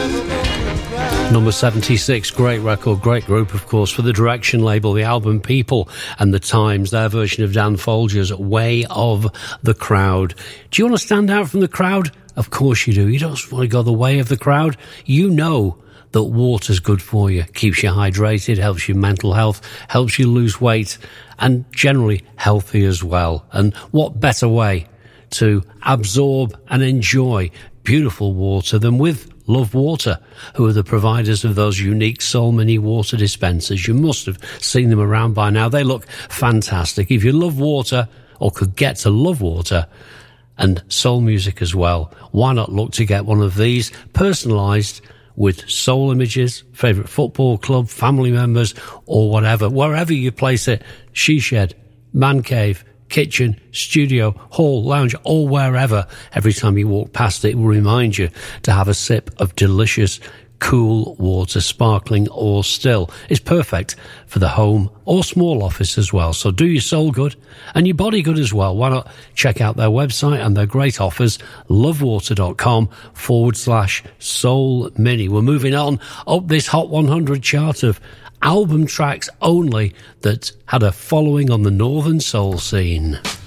Number 76, great record, great group, of course, for the Direction label, the album People and the Times, their version of Dan Folger's Way of the Crowd. Do you want to stand out from the crowd? Of course you do. You don't want to go the way of the crowd. You know that water's good for you, keeps you hydrated, helps your mental health, helps you lose weight, and generally healthy as well. And what better way to absorb and enjoy beautiful water than with Love Water, who are the providers of those unique Soul Mini water dispensers. You must have seen them around by now. They look fantastic. If you love water, or could get to love water, and soul music as well, why not look to get one of these personalised with soul images, favourite football club, family members, or whatever, wherever you place it, she shed, man cave, kitchen, studio, hall, lounge, or wherever. Every time you walk past it will remind you to have a sip of delicious, cool water, sparkling or still. It's perfect for the home or small office as well. So do your soul good and your body good as well. Why not check out their website and their great offers, lovewater.com/soul mini. We're moving on up this Hot 100 chart of album tracks only that had a following on the Northern Soul scene.